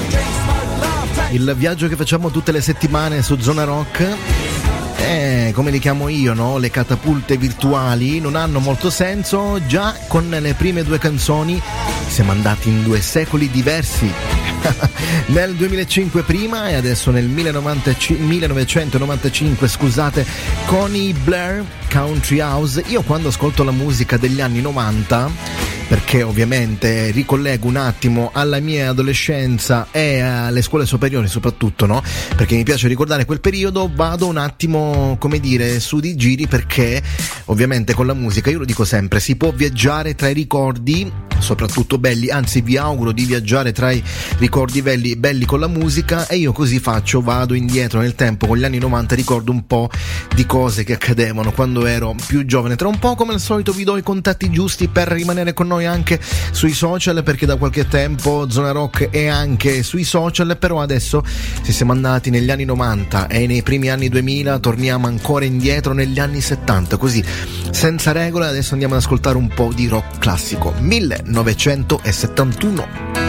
Il viaggio che facciamo tutte le settimane su Zona Rock, come li chiamo io, no? Le catapulte virtuali non hanno molto senso. Già con le prime due canzoni siamo andati in due secoli diversi. Nel 2005 prima e adesso nel 1995, scusate, con i Blair Country House. Io quando ascolto la musica degli anni 90, perché ovviamente ricollego un attimo alla mia adolescenza e alle scuole superiori soprattutto, no? Perché mi piace ricordare quel periodo, vado un attimo, come dire, su di giri, perché ovviamente con la musica, io lo dico sempre, si può viaggiare tra i ricordi, soprattutto belli, anzi vi auguro di viaggiare tra i ricordi belli con la musica, e io così faccio, vado indietro nel tempo con gli anni 90, ricordo un po' di cose che accadevano quando ero più giovane. Tra un po', come al solito, vi do i contatti giusti per rimanere con noi anche sui social, perché da qualche tempo Zona Rock è anche sui social. Però adesso, se siamo andati negli anni 90 e nei primi anni 2000, torniamo ancora indietro negli anni 70, così senza regole. Adesso andiamo ad ascoltare un po' di rock classico, 1971.